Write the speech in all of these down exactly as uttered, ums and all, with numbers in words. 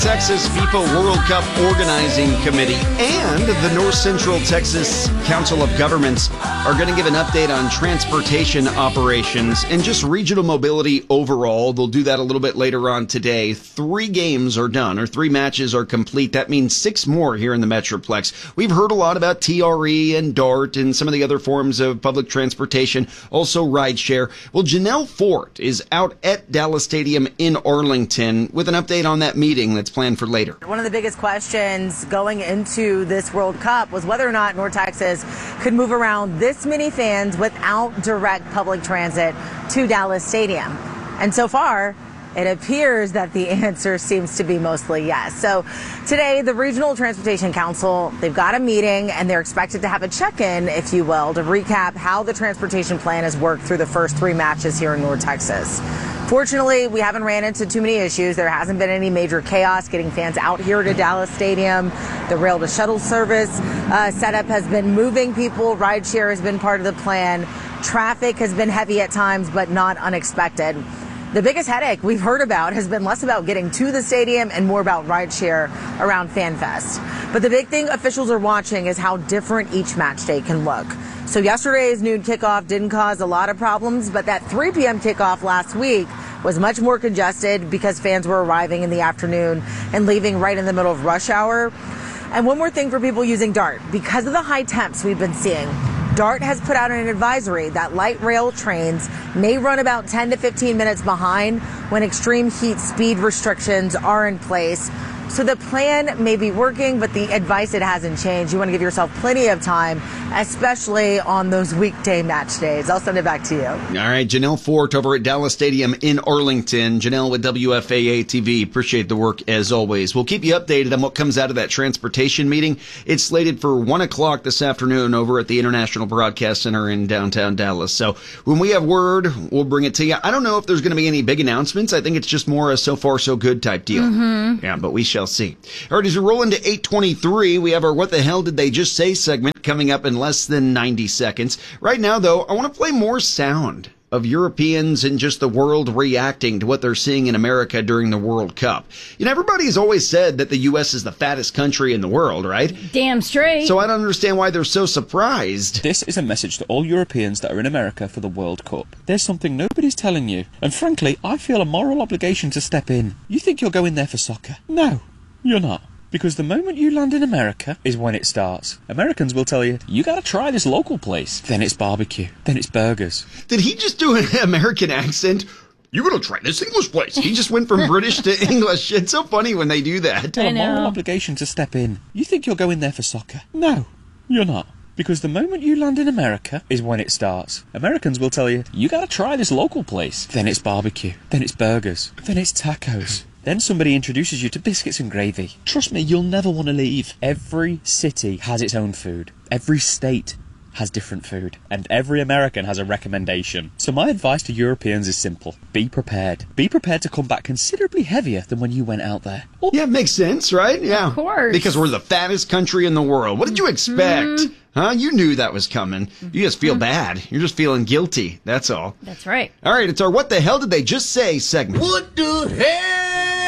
Texas FIFA World Cup Organizing Committee and the North Central Texas Council of Governments are going to give an update on transportation operations and just regional mobility overall. They'll do that a little bit later on today. Three games are done, or three matches are complete. That means six more here in the Metroplex. We've heard a lot about T R E and DART and some of the other forms of public transportation, also rideshare. Well, Janelle Fort is out at Dallas Stadium in Arlington with an update on that meeting that's planned for later. One of the biggest questions going into this World Cup was whether or not North Texas could move around this many fans without direct public transit to Dallas Stadium. And so far, it appears that the answer seems to be mostly yes. So today, the Regional Transportation Council, they've got a meeting and they're expected to have a check-in, if you will, to recap how the transportation plan has worked through the first three matches here in North Texas. Fortunately, we haven't ran into too many issues. There hasn't been any major chaos getting fans out here to Dallas Stadium. The rail to shuttle service uh, setup has been moving people. Rideshare has been part of the plan. Traffic has been heavy at times, but not unexpected. The biggest headache we've heard about has been less about getting to the stadium and more about rideshare around FanFest. But the big thing officials are watching is how different each match day can look. So yesterday's noon kickoff didn't cause a lot of problems, but that three p.m. kickoff last week was much more congested because fans were arriving in the afternoon and leaving right in the middle of rush hour. And one more thing for people using DART. Because of the high temps we've been seeing, DART has put out an advisory that light rail trains may run about ten to fifteen minutes behind when extreme heat speed restrictions are in place. So the plan may be working, but the advice, it hasn't changed. You want to give yourself plenty of time, especially on those weekday match days. I'll send it back to you. All right, Janelle Fort over at Dallas Stadium in Arlington. Janelle with W F A A T V. Appreciate the work as always. We'll keep you updated on what comes out of that transportation meeting. It's slated for one o'clock this afternoon over at the International Broadcast Center in downtown Dallas. So when we have word, we'll bring it to you. I don't know if there's going to be any big announcements. I think it's just more a so far so good type deal. Mm-hmm. Yeah, but we shall see. All right, as we roll into eight twenty-three, we have our What the Hell Did They Just Say segment coming up in less than ninety seconds. Right now, though, I want to play more sound of Europeans and just the world reacting to what they're seeing in America during the World Cup. You know, everybody's always said that the U S is the fattest country in the world, right? Damn straight. So I don't understand why they're so surprised. This is a message to all Europeans that are in America for the World Cup. There's something nobody's telling you, and frankly, I feel a moral obligation to step in. You think you're going there for soccer? No. You're not. Because the moment you land in America is when it starts. Americans will tell you, you gotta try this local place. Then it's barbecue. Then it's burgers. Did he just do an American accent? You gotta try this English place. He just went from British to English. It's so funny when they do that. I know. A moral obligation to step in. You think you're going there for soccer? No. You're not. Because the moment you land in America is when it starts. Americans will tell you, you gotta try this local place. Then it's barbecue. Then it's burgers. Then it's tacos. Then somebody introduces you to biscuits and gravy. Trust me, you'll never want to leave. Every city has its own food. Every state has different food. And every American has a recommendation. So my advice to Europeans is simple. Be prepared. Be prepared to come back considerably heavier than when you went out there. Well, yeah, it makes sense, right? Yeah. Of course. Because we're the fattest country in the world. What did you expect? Mm-hmm. Huh? You knew that was coming. You just feel mm-hmm. bad. You're just feeling guilty. That's all. That's right. All right, it's our What the Hell Did They Just Say segment. What the hell?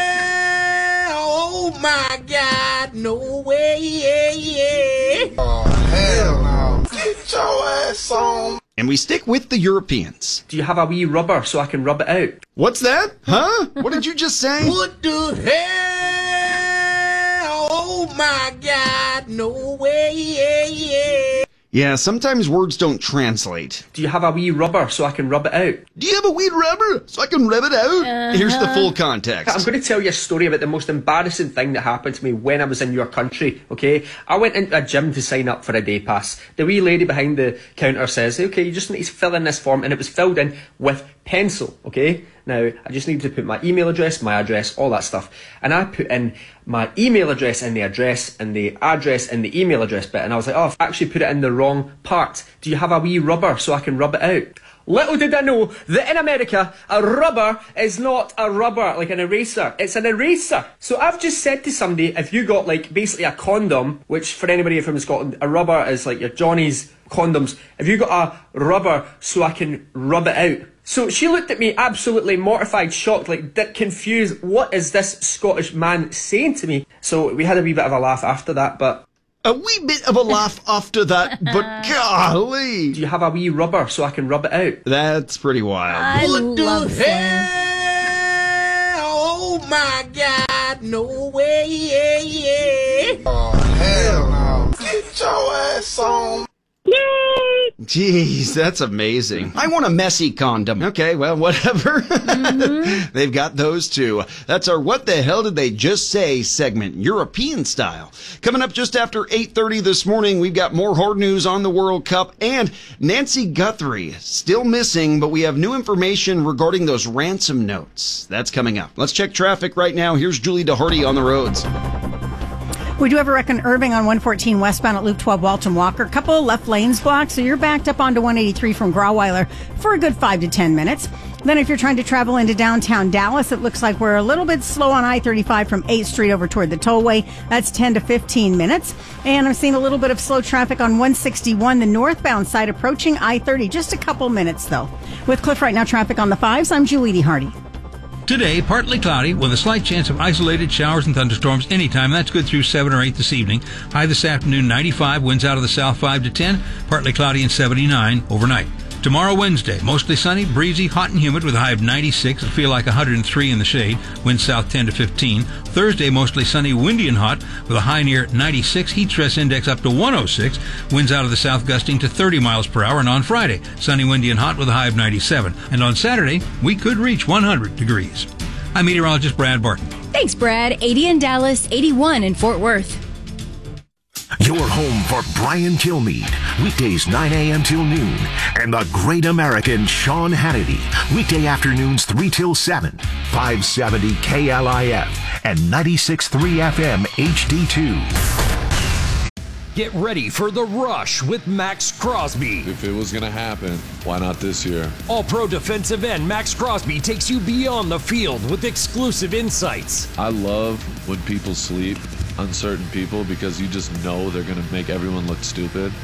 Oh my God, no way, yeah, yeah. Oh, hell no. Get your ass on. And we stick with the Europeans. Do you have a wee rubber so I can rub it out? What's that? Huh? What did you just say? What the hell? Oh my God, no way, yeah, yeah. Yeah, sometimes words don't translate. Do you have a wee rubber so I can rub it out? Do you have a wee rubber so I can rub it out? Uh-huh. Here's the full context. I'm going to tell you a story about the most embarrassing thing that happened to me when I was in your country, okay? I went into a gym to sign up for a day pass. The wee lady behind the counter says, okay, you just need to fill in this form, and it was filled in with pencil, okay? Now, I just need to put my email address, my address, all that stuff. And I put in my email address and the address and the address and the email address bit. And I was like, oh, I've actually put it in the wrong part. Do you have a wee rubber so I can rub it out? Little did I know that in America, a rubber is not a rubber, like an eraser. It's an eraser. So I've just said to somebody, if you got like basically a condom, which for anybody from Scotland, a rubber is like your Johnny's condoms. If you got a rubber so I can rub it out, So she looked at me absolutely mortified, shocked, like di- confused. What is this Scottish man saying to me? So we had a wee bit of a laugh after that, but... A wee bit of a laugh after that, but golly! Do you have a wee rubber so I can rub it out? That's pretty wild. I What the love Slim. hell? Oh my God, no way, yeah, yeah. Oh, hell no. Get your ass on. Jeez, that's amazing. I want a messy condom. Okay, well, whatever. Mm-hmm. They've got those too. That's our What the Hell Did They Just Say segment, European style. Coming up just after eight thirty this morning, we've got more hard news on the World Cup and Nancy Guthrie still missing, but we have new information regarding those ransom notes. That's coming up. Let's check traffic right now. Here's Julie DeHardy on the roads. We do have a wreck in Irving on one fourteen westbound at Loop twelve Walton Walker. Couple of left lanes blocked, so you're backed up onto one eighty-three from Grauweiler for a good five to ten minutes. Then if you're trying to travel into downtown Dallas, it looks like we're a little bit slow on I thirty-five from eighth Street over toward the tollway. That's ten to fifteen minutes. And I'm seeing a little bit of slow traffic on one sixty-one, the northbound side approaching I thirty. Just a couple minutes, though. With Cliff Right Now traffic on the fives, I'm Julie Hardy. Today, partly cloudy with a slight chance of isolated showers and thunderstorms anytime. That's good through seven or eight this evening. High this afternoon, ninety-five. Winds out of the south five to ten. Partly cloudy and seventy-nine overnight. Tomorrow, Wednesday, mostly sunny, breezy, hot and humid with a high of ninety-six. It'll feel like one hundred three in the shade. Winds south ten to fifteen. Thursday, mostly sunny, windy and hot with a high near ninety-six. Heat stress index up to one oh six. Winds out of the south gusting to thirty miles per hour. And on Friday, sunny, windy and hot with a high of ninety-seven. And on Saturday, we could reach one hundred degrees. I'm meteorologist Brad Barton. Thanks, Brad. eighty in Dallas, eighty-one in Fort Worth. Your home for Brian Kilmeade, weekdays nine a.m. till noon, and the great American Sean Hannity, weekday afternoons three till seven, five seventy K L I F and ninety-six point three F M H D two. Get ready for The Rush with Max Crosby. If it was going to happen, why not this year? All-pro defensive end Max Crosby takes you beyond the field with exclusive insights. I love when people sleep, uncertain people, because you just know they're going to make everyone look stupid.